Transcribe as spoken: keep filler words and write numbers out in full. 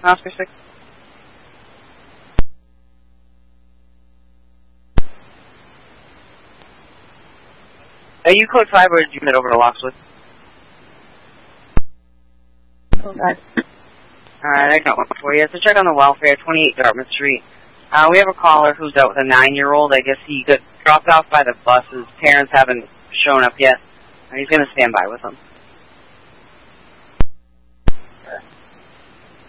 Oscar six. Are you code five or did you head over to Lockswood? Oh, God. Alright, I got one for you. So check on the welfare, twenty-eight Dartmouth Street. Uh, we have a caller who's out with a nine-year-old. I guess he got dropped off by the bus. His parents haven't shown up yet. And he's going to stand by with him.